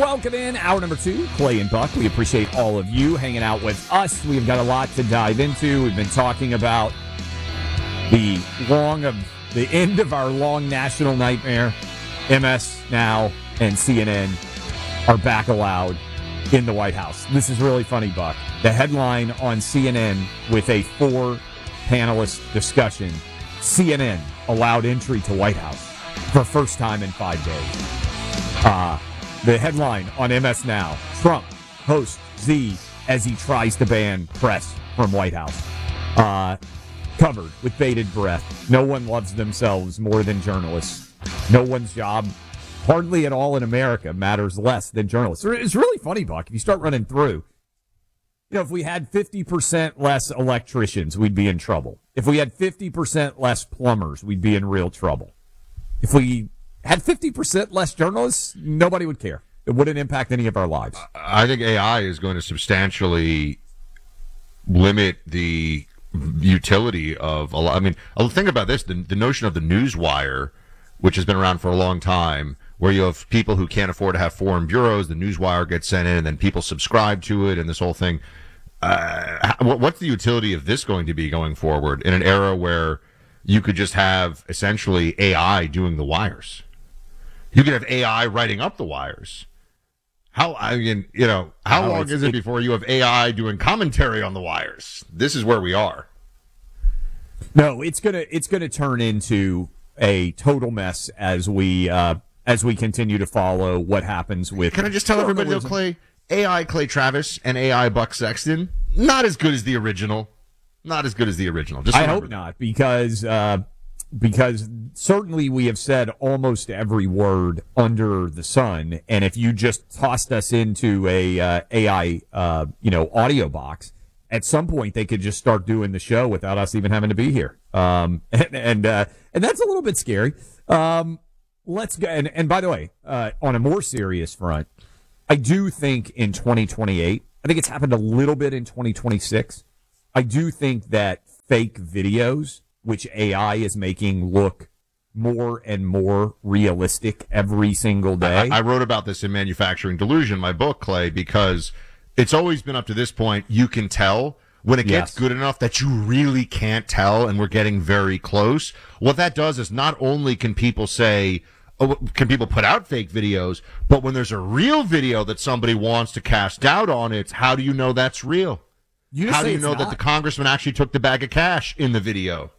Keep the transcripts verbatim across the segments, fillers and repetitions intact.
Welcome in, hour number two, Clay and Buck. We appreciate all of you hanging out with us. We've got a lot to dive into. We've been talking about the long of the end of our long national nightmare. M S Now and C N N are back allowed in the White House. This is really funny, Buck. The headline on C N N with a four-panelist discussion, C N N allowed entry to White House for first time in five days. Uh, the headline on M S Now, Trump hosts Z as he tries to ban press from White House. Uh, covered with bated breath. No one loves themselves more than journalists. No one's job, hardly at all in America, matters less than journalists. It's really funny, Buck, if you start running through. You know, if we had fifty percent less electricians, we'd be in trouble. If we had fifty percent less plumbers, we'd be in real trouble. If we had fifty percent less journalists, nobody would care. It wouldn't impact any of our lives. I think A I is going to substantially limit the utility of a lot. I mean, think about this, the, the notion of the newswire, which has been around for a long time, where you have people who can't afford to have foreign bureaus, the newswire gets sent in, and then people subscribe to it, and this whole thing. Uh, what's the utility of this going to be going forward in an era where you could just have essentially A I doing the wires? You could have A I writing up the wires. How, I mean, you know, how no, long is it, it before you have A I doing commentary on the wires? This is where we are. No, it's gonna it's gonna turn into a total mess as we uh, as we continue to follow what happens with. Can I just tell everybody, though, Clay? A I Clay Travis and A I Buck Sexton, not as good as the original. Not as good as the original. Just I hope that. not, because uh, because certainly we have said almost every word under the sun, and if you just tossed us into a uh, A I uh, you know audio box, at some point they could just start doing the show without us even having to be here, um, and and, uh, and that's a little bit scary. Um, let's go. And, and by the way, uh, on a more serious front, I do think in twenty twenty-eight, I think it's happened a little bit in twenty twenty-six. I do think that fake videos, which A I is making look more and more realistic every single day. I, I wrote about this in Manufacturing Delusion, my book, Clay, because it's always been up to this point, you can tell when it gets Yes. good enough that you really can't tell, and we're getting very close. What that does is not only can people say, oh, can people put out fake videos, but when there's a real video that somebody wants to cast doubt on it, how do you know that's real? You just How say do you it's know not. that the congressman actually took the bag of cash in the video?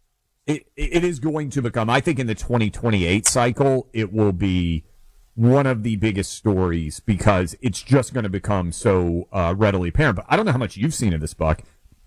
It, it is going to become, I think in the twenty twenty-eight cycle, it will be one of the biggest stories because it's just going to become so uh, readily apparent. But I don't know how much you've seen of this, Buck.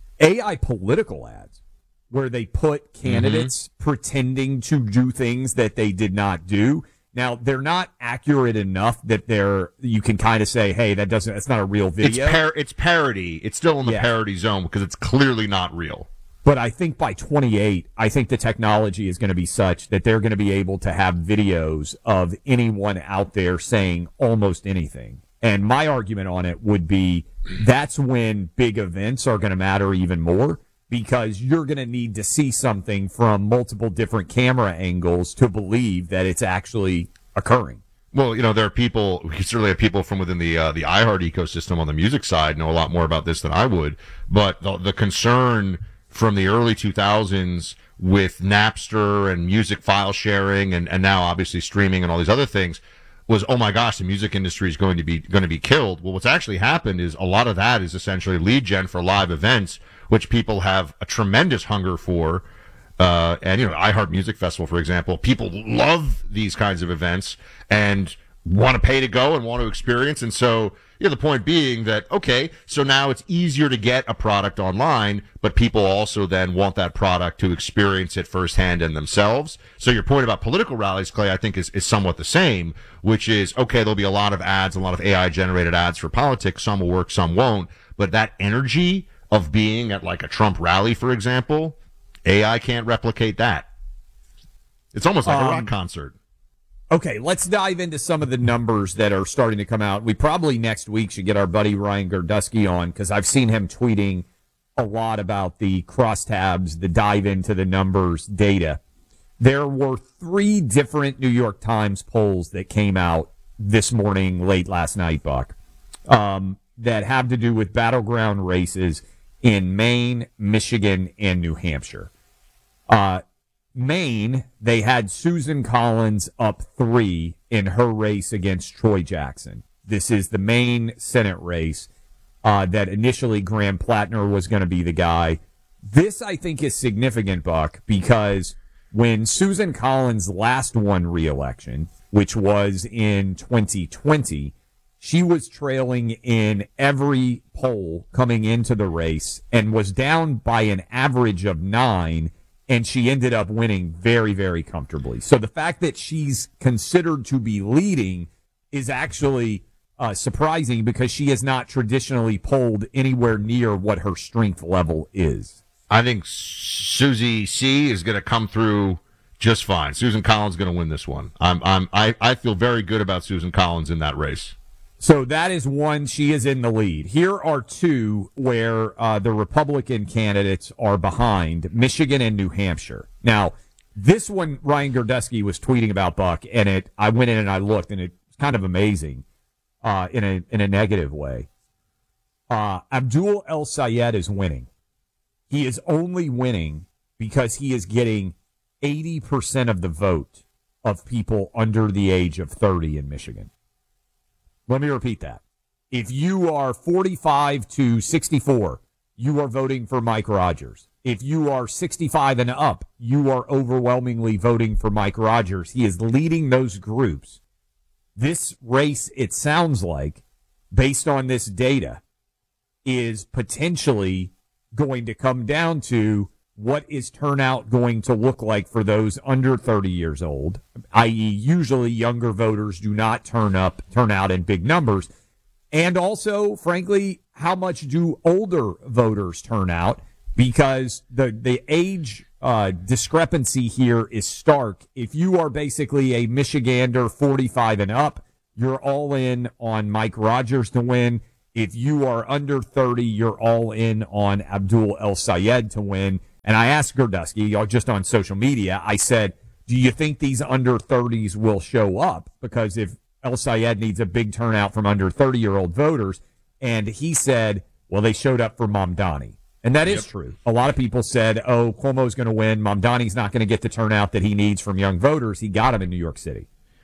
A I political ads where they put candidates mm-hmm. pretending to do things that they did not do. Now, they're not accurate enough that they're, you can kind of say, hey, that doesn't, that's not a real video. It's, par- it's parody. It's still in the yeah. parody zone because it's clearly not real. But I think by twenty-eight, I think the technology is going to be such that they're going to be able to have videos of anyone out there saying almost anything. And my argument on it would be that's when big events are going to matter even more, because you're going to need to see something from multiple different camera angles to believe that it's actually occurring. Well, you know, there are people, we certainly have people from within the uh, the iHeart ecosystem on the music side know a lot more about this than I would, but the, the concern from the early two thousands with Napster and music file sharing and, and now obviously streaming and all these other things was, oh my gosh, the music industry is going to be going to be killed. Well, what's actually happened is a lot of that is essentially lead gen for live events, which people have a tremendous hunger for. Uh, and, you know, iHeart Music Festival, for example, people love these kinds of events and want to pay to go and want to experience. And so, yeah, the point being that, okay, so now it's easier to get a product online, but people also then want that product to experience it firsthand and themselves. So your point about political rallies, Clay, I think is, is somewhat the same, which is, okay, there'll be a lot of ads, a lot of A I generated ads for politics. Some will work, some won't. But that energy of being at like a Trump rally, for example, A I can't replicate that. It's almost like um, a rock concert. Okay, let's dive into some of the numbers that are starting to come out. We probably next week should get our buddy Ryan Gardusky on because I've seen him tweeting a lot about the crosstabs, the dive into the numbers data. There were three different New York Times polls that came out this morning, late last night, Buck, um, that have to do with battleground races in Maine, Michigan, and New Hampshire. Uh, Maine, they had Susan Collins up three in her race against Troy Jackson. This is the Maine Senate race uh, that initially Graham Plattner was going to be the guy. This, I think, is significant, Buck, because when Susan Collins last won re-election, which was in twenty twenty, she was trailing in every poll coming into the race and was down by an average of nine, and she ended up winning very, very comfortably. So the fact that she's considered to be leading is actually uh, surprising because she has not traditionally polled anywhere near what her strength level is. I think Susie C is going to come through just fine. Susan Collins is going to win this one. I'm, I'm, I, I feel very good about Susan Collins in that race. So that is one. She is in the lead. Here are two where uh, the Republican candidates are behind, Michigan and New Hampshire. Now, this one Ryan Gerdesky was tweeting about, Buck, and it. I went in and I looked, and it's kind of amazing uh, in a in a negative way. Uh, Abdul El Sayed is winning. He is only winning because he is getting eighty percent of the vote of people under the age of thirty in Michigan. Let me repeat that. If you are forty-five to sixty-four, you are voting for Mike Rogers. If you are sixty-five and up, you are overwhelmingly voting for Mike Rogers. He is leading those groups. This race, it sounds like, based on this data, is potentially going to come down to what is turnout going to look like for those under thirty years old, that is usually younger voters do not turn up, turn out in big numbers. And also, frankly, how much do older voters turn out? Because the, the age uh, discrepancy here is stark. If you are basically a Michigander forty-five and up, you're all in on Mike Rogers to win. If you are under thirty, you're all in on Abdul El Sayed to win. And I asked Gerdesky, just on social media, I said, do you think these under thirties will show up? Because if El Sayed needs a big turnout from under thirty-year-old voters, and he said, well, they showed up for Mamdani. And that is yep. true. A lot of people said, oh, Cuomo's going to win. Mamdani's not going to get the turnout that he needs from young voters. He got him in New York City.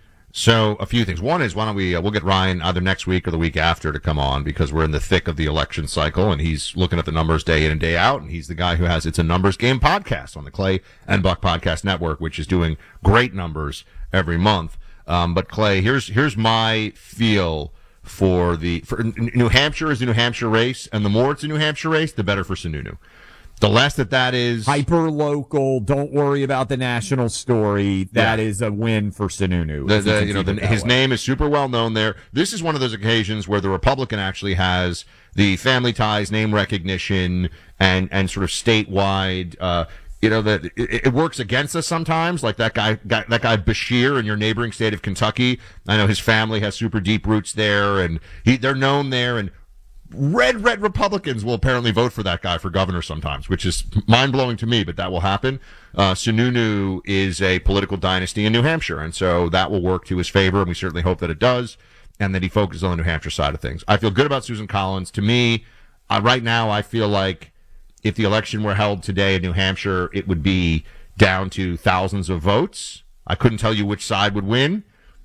So a few things. One is, why don't we, uh, we'll get Ryan either next week or the week after to come on, because we're in the thick of the election cycle, and he's looking at the numbers day in and day out, and he's the guy who has It's a Numbers Game podcast on the Clay and Buck Podcast Network, which is doing great numbers every month. Um, but Clay, here's, here's my feel for the, for New Hampshire is a New Hampshire race, and the more it's a New Hampshire race, the better for Sununu. The less that that is hyper local, don't worry about the national story. That yeah. is a win for Sununu. The, the, you know, the, his way. name is super well known there. This is one of those occasions where the Republican actually has the family ties, name recognition, and and sort of statewide. Uh, you know that it, it works against us sometimes. Like that guy, guy, that guy Bashir in your neighboring state of Kentucky. I know his family has super deep roots there, and he they're known there and. Red, red Republicans will apparently vote for that guy for governor sometimes, which is mind-blowing to me, but that will happen. Uh, Sununu is a political dynasty in New Hampshire, and so that will work to his favor, and we certainly hope that it does, and that he focuses on the New Hampshire side of things. I feel good about Susan Collins. To me, uh, right now, I feel like if the election were held today in New Hampshire, it would be down to thousands of votes. I couldn't tell you which side would win.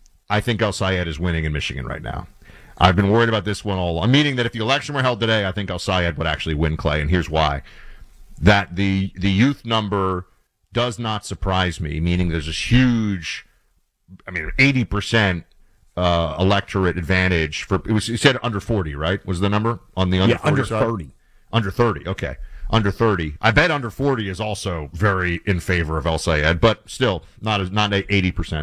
I think El Sayed is winning in Michigan right now. I've been worried about this one all along. Meaning that if the election were held today, I think El Sayed would actually win, Clay, and here's why. That the the youth number does not surprise me, meaning there's this huge, I mean, eighty percent uh, electorate advantage for, it was, you said under forty, right? Was the number on the under yeah, forty under side? thirty. Under thirty, okay. Under thirty. I bet under forty is also very in favor of El Sayed, but still, not as not eighty percent.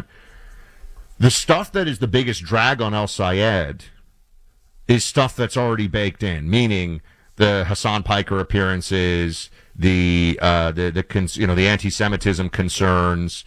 The stuff that is the biggest drag on El Sayed is stuff that's already baked in, meaning the Hassan Piker appearances, the uh, the the cons- you know the anti-Semitism concerns,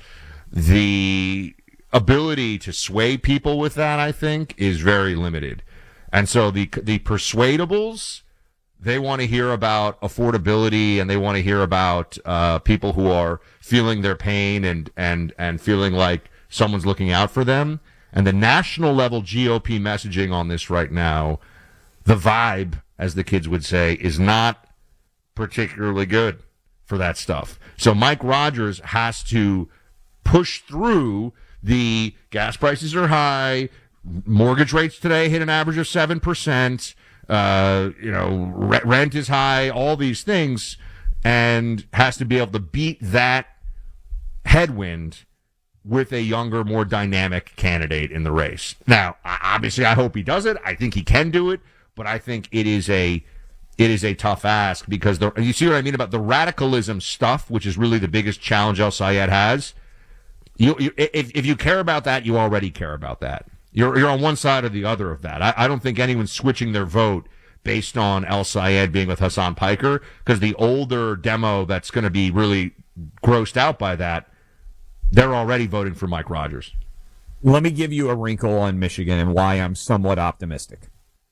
the ability to sway people with that, I think, is very limited, and so the the persuadables, they want to hear about affordability and they want to hear about uh, people who are feeling their pain and and and feeling like someone's looking out for them. And the national level G O P messaging on this right now, the vibe, as the kids would say, is not particularly good for that stuff. So Mike Rogers has to push through the gas prices are high, mortgage rates today hit an average of seven percent, uh, you know, re- rent is high, all these things, and has to be able to beat that headwind with a younger, more dynamic candidate in the race. Now, obviously, I hope he does it. I think he can do it, but I think it is a it is a tough ask because the, you see what I mean about the radicalism stuff, which is really the biggest challenge El Sayed has. You, you, if, if you care about that, you already care about that. You're you're on one side or the other of that. I, I don't think anyone's switching their vote based on El Sayed being with Hassan Piker, because the older demo that's going to be really grossed out by that, they're already voting for Mike Rogers. Let me give you a wrinkle on Michigan and why I'm somewhat optimistic.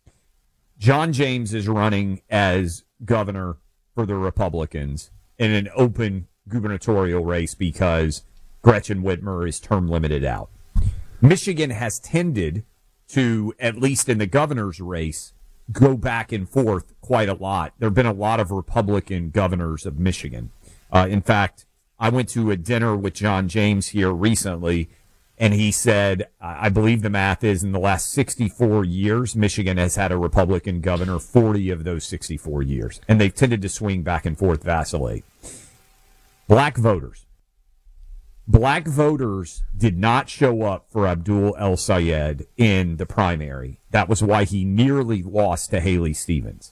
John James is running as governor for the Republicans in an open gubernatorial race because Gretchen Whitmer is term limited out. Michigan has tended to, at least in the governor's race, go back and forth quite a lot. There have been a lot of Republican governors of Michigan. Uh, in fact, I went to a dinner with John James here recently, and he said, I believe the math is in the last sixty-four years, Michigan has had a Republican governor forty of those sixty-four years, and they've tended to swing back and forth, vacillate. Black voters. Black voters did not show up for Abdul El Sayed in the primary. That was why he nearly lost to Haley Stevens.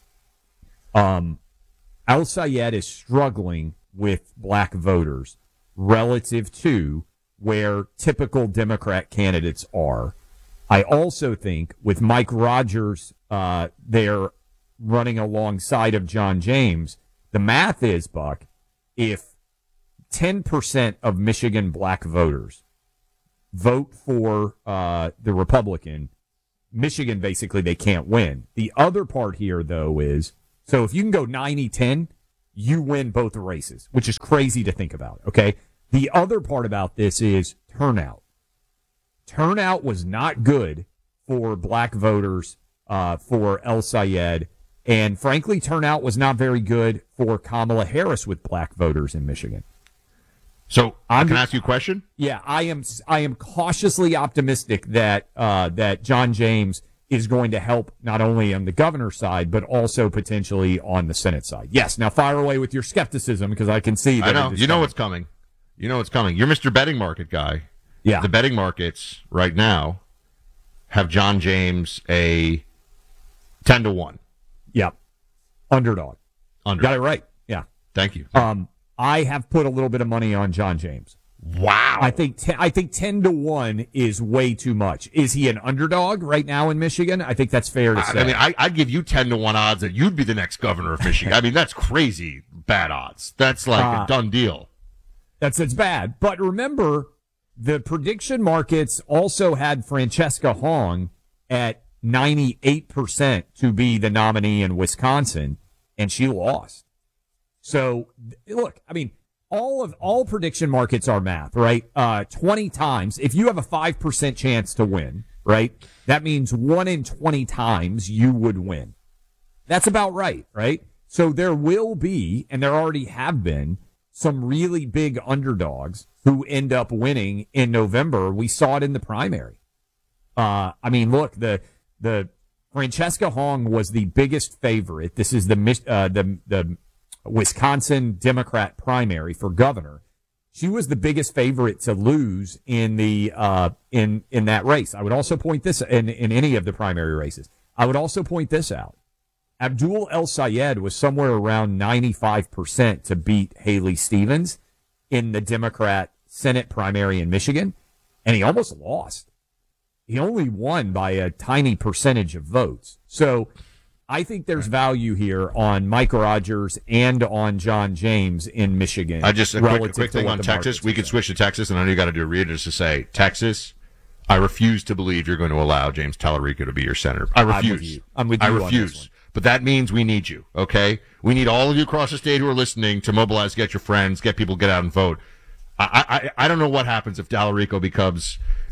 Um, El Sayed is struggling with black voters relative to where typical Democrat candidates are. I also think with Mike Rogers uh, there running alongside of John James, the math is, Buck, if ten percent of Michigan black voters vote for uh, the Republican, Michigan, basically, they can't win. The other part here, though, is, so if you can go ninety ten, you win both the races, which is crazy to think about, okay? The other part about this is turnout. Turnout was not good for black voters uh, for El Sayed, and frankly, turnout was not very good for Kamala Harris with black voters in Michigan. So I I'm, can ask you a question? Yeah, I am. I am cautiously optimistic that uh, that John James is going to help not only on the governor's side, but also potentially on the Senate side. Yes. Now fire away with your skepticism, because I can see that. I know. It is you know coming. what's coming. You know what's coming. You're Mister Betting Market guy. Yeah. The betting markets right now have John James a ten to one. Yep. Underdog. Underdog. Got it right. Yeah. Thank you. Um, I have put a little bit of money on John James. Wow. I think ten, I think ten to one is way too much. Is he an underdog right now in Michigan? I think that's fair to say. I mean, I, I'd give you ten to one odds that you'd be the next governor of Michigan. I mean, that's crazy bad odds. That's like uh, a done deal. That's it's bad. But remember, the prediction markets also had Francesca Hong at ninety-eight percent to be the nominee in Wisconsin, and she lost. So, look, I mean, all of all prediction markets are math, right? Uh, twenty times, if you have a five percent chance to win, right, that means one in twenty times you would win. That's about right, right? So there will be, and there already have been, some really big underdogs who end up winning in November. We saw it in the primary. Uh, I mean, look, the the Francesca Hong was the biggest favorite. This is the uh, the the Wisconsin Democrat primary for governor. She was the biggest favorite to lose in the uh, in in that race. I would also point this in in any of the primary races. I would also point this out. Abdul El Sayed was somewhere around ninety-five percent to beat Haley Stevens in the Democrat Senate primary in Michigan, and he almost lost. He only won by a tiny percentage of votes. So I think there's value here on Mike Rogers and on John James in Michigan. I just a quick, a quick thing on Texas. We could switch to Texas, and I know you got to do a read just to say, Texas, I refuse to believe you're going to allow James Tallarico to be your senator. I refuse. I'm with you. I'm with you I refuse. But that means we need you, okay? We need all of you across the state who are listening to mobilize, get your friends, get people, get out and vote. I I, I don't know what happens if Tallarico becomes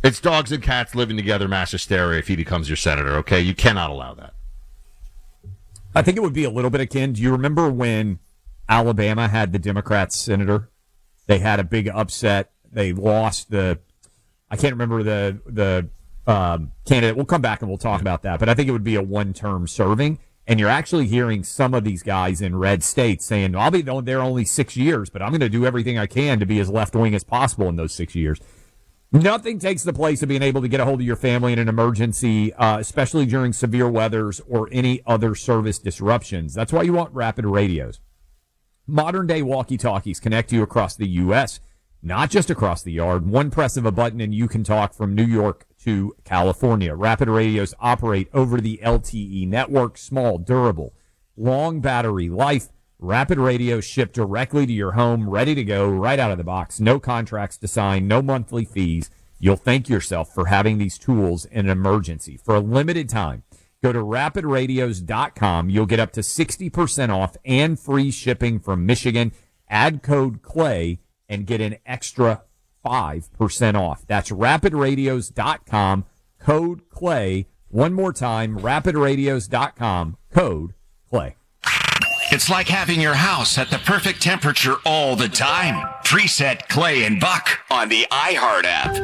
It's dogs and cats living together, mass hysteria if he becomes your senator, okay? You cannot allow that. I think it would be a little bit akin. Do you remember when Alabama had the Democrat senator? They had a big upset. They lost the, I can't remember the the um, candidate. We'll come back and we'll talk about that. But I think it would be a one-term serving. And you're actually hearing some of these guys in red states saying, I'll be there only six years, but I'm going to do everything I can to be as left-wing as possible in those six years. Nothing takes the place of being able to get a hold of your family in an emergency, uh, especially during severe weathers or any other service disruptions. That's why you want Rapid Radios. Modern-day walkie-talkies connect you across the U S, not just across the yard. One press of a button and you can talk from New York to California. Rapid Radios operate over the L T E network, small, durable, long battery life. Rapid Radios ship directly to your home, ready to go, right out of the box. No contracts to sign, no monthly fees. You'll thank yourself for having these tools in an emergency. For a limited time, go to rapid radios dot com. You'll get up to sixty percent off and free shipping from Michigan. Add code CLAY and get an extra five percent off. That's rapid radios dot com, code CLAY. One more time, rapid radios dot com, code CLAY. It's like having your house at the perfect temperature all the time. Preset Clay and Buck on the iHeart app.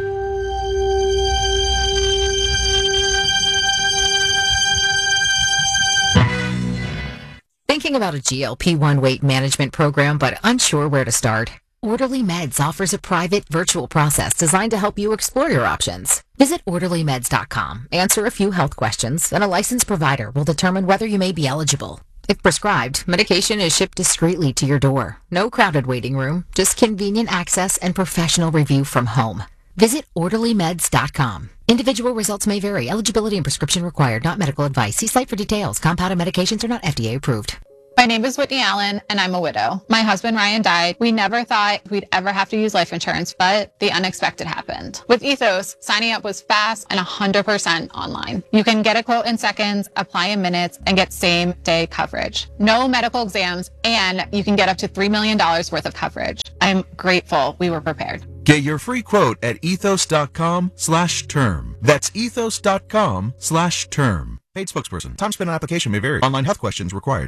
Thinking about a G L P one weight management program but unsure where to start? Orderly Meds offers a private virtual process designed to help you explore your options. Visit orderly meds dot com, answer a few health questions, and a licensed provider will determine whether you may be eligible. If prescribed, medication is shipped discreetly to your door. No crowded waiting room, just convenient access and professional review from home. Visit orderly meds dot com. Individual results may vary. Eligibility and prescription required. Not medical advice. See site for details. Compounded medications are not F D A approved. My name is Whitney Allen, and I'm a widow. My husband, Ryan, died. We never thought we'd ever have to use life insurance, but the unexpected happened. With Ethos, signing up was fast and one hundred percent online. You can get a quote in seconds, apply in minutes, and get same-day coverage. No medical exams, and you can get up to three million dollars worth of coverage. I'm grateful we were prepared. Get your free quote at ethos dot com slash term. That's ethos dot com slash term. Paid spokesperson. Time spent on application may vary. Online health questions required.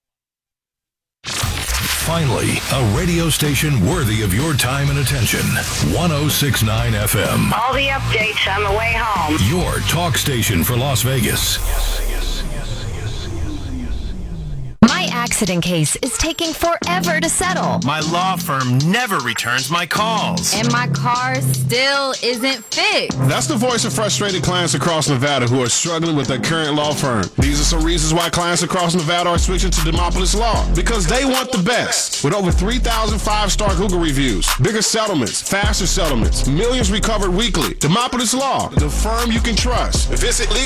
Finally, a radio station worthy of your time and attention. one oh six point nine F M. All the updates on the way home. Your talk station for Las Vegas. My accident case is taking forever to settle. My law firm never returns my calls. And my car still isn't fixed. That's the voice of frustrated clients across Nevada who are struggling with their current law firm. These are some reasons why clients across Nevada are switching to Demopolis Law. Because they want the best. With over three thousand five-star Google reviews, bigger settlements, faster settlements, millions recovered weekly. Demopolis Law, the firm you can trust. Visit legal